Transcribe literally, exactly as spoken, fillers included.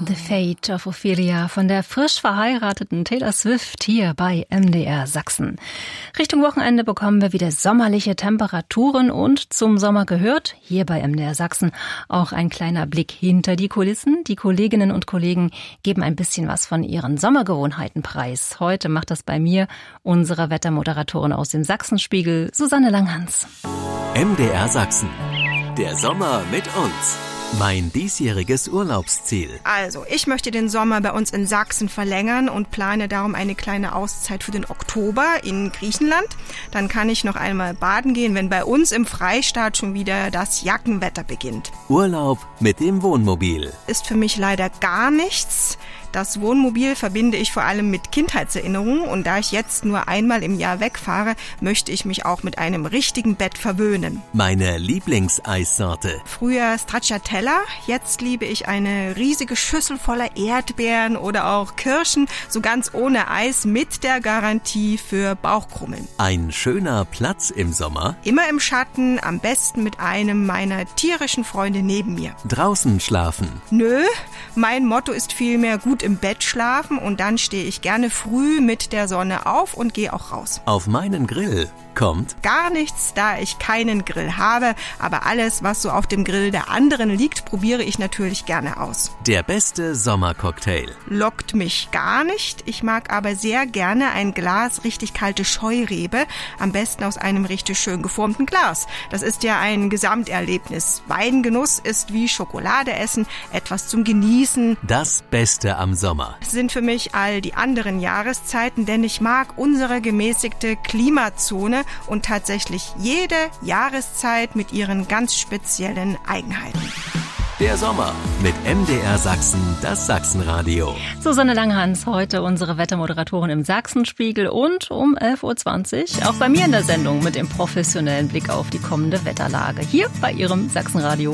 The Fate of Ophelia von der frisch verheirateten Taylor Swift hier bei M D R Sachsen. Richtung Wochenende bekommen wir wieder sommerliche Temperaturen und zum Sommer gehört, hier bei M D R Sachsen, auch ein kleiner Blick hinter die Kulissen. Die Kolleginnen und Kollegen geben ein bisschen was von ihren Sommergewohnheiten preis. Heute macht das bei mir unsere Wettermoderatorin aus dem Sachsenspiegel, Susanne Langhans. M D R Sachsen. Der Sommer mit uns. Mein diesjähriges Urlaubsziel. Also, ich möchte den Sommer bei uns in Sachsen verlängern und plane darum eine kleine Auszeit für den Oktober in Griechenland. Dann kann ich noch einmal baden gehen, wenn bei uns im Freistaat schon wieder das Jackenwetter beginnt. Urlaub mit dem Wohnmobil. Ist für mich leider gar nichts. Das Wohnmobil verbinde ich vor allem mit Kindheitserinnerungen und da ich jetzt nur einmal im Jahr wegfahre, möchte ich mich auch mit einem richtigen Bett verwöhnen. Meine Lieblingseissorte. Früher Stracciatella, jetzt liebe ich eine riesige Schüssel voller Erdbeeren oder auch Kirschen, so ganz ohne Eis mit der Garantie für Bauchkrummeln. Ein schöner Platz im Sommer. Immer im Schatten, am besten mit einem meiner tierischen Freunde neben mir. Draußen schlafen. Nö, mein Motto ist vielmehr gut im Bett schlafen und dann stehe ich gerne früh mit der Sonne auf und gehe auch raus. Auf meinen Grill kommt gar nichts, da ich keinen Grill habe, aber alles, was so auf dem Grill der anderen liegt, probiere ich natürlich gerne aus. Der beste Sommercocktail. Lockt mich gar nicht, ich mag aber sehr gerne ein Glas richtig kalte Scheurebe, am besten aus einem richtig schön geformten Glas. Das ist ja ein Gesamterlebnis. Weingenuss ist wie Schokolade essen, etwas zum Genießen. Das Beste am Sommer sind für mich all die anderen Jahreszeiten, denn ich mag unsere gemäßigte Klimazone und tatsächlich jede Jahreszeit mit ihren ganz speziellen Eigenheiten. Der Sommer mit M D R Sachsen, das Sachsenradio. Susanne Langhans, heute unsere Wettermoderatorin im Sachsenspiegel und um elf Uhr zwanzig auch bei mir in der Sendung mit dem professionellen Blick auf die kommende Wetterlage hier bei ihrem Sachsenradio.